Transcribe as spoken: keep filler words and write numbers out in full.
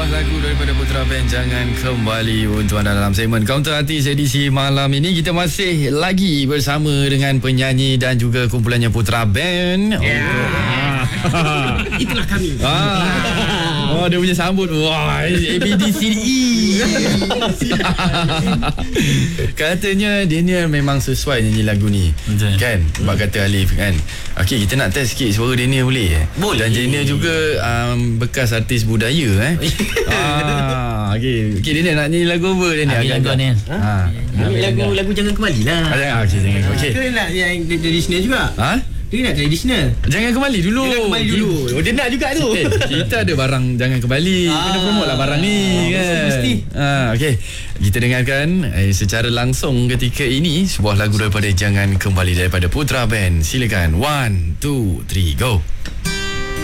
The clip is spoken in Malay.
lagu daripada Putra Band Jangan Kembali untuk anda dalam segmen Counter Artis edisi malam ini. Kita masih lagi bersama dengan penyanyi dan juga kumpulannya Putra Band. Yeah. Oh. Itulah kami. Ah. Oh, dia punya sambut. Wah, A B D C D E. Katanya Daniel memang sesuai nyanyi lagu ni. Betul. Kan? Sebab kata Alif kan. Okey, kita nak test sikit suara Daniel boleh eh? Boleh. Dan Daniel juga um, bekas artis budaya eh. ah, okey. Okey, Daniel nak nyanyi lagu apa Daniel? Ambil lagu Daniel. Ha. Ambil lagu lagu Jangan Kembali lah. Ah, okey, jangan. Okey. Ke nak yang tradisional juga? Ha? Dia nak tradisional. Jangan kembali dulu. Jangan kembali dulu. Oh, dia nak juga tu. Eh, kita ada barang Jangan Kembali. Ah, kena promote lah barang ni kan. Mesti. Ah, okey. Kita dengarkan eh, secara langsung ketika ini sebuah lagu daripada Jangan Kembali daripada Putra Band. Silakan. One, two, three, go.